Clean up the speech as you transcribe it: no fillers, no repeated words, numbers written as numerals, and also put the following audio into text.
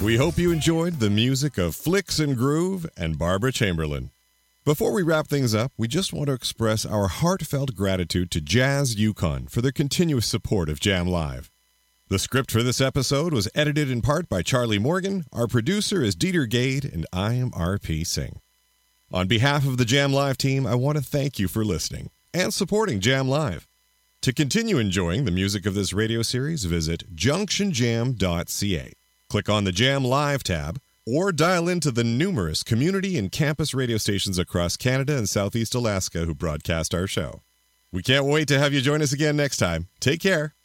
We hope you enjoyed the music of Flicks and Groove and Barbara Chamberlain. Before we wrap things up, we just want to express our heartfelt gratitude to Jazz Yukon for their continuous support of Jam Live. The script for this episode was edited in part by Charlie Morgan, our producer is Dieter Gade, and I am R.P. Singh. On behalf of the Jam Live team, I want to thank you for listening and supporting Jam Live. To continue enjoying the music of this radio series, visit junctionjam.ca. Click on the Jam Live tab, or dial into the numerous community and campus radio stations across Canada and Southeast Alaska who broadcast our show. We can't wait to have you join us again next time. Take care.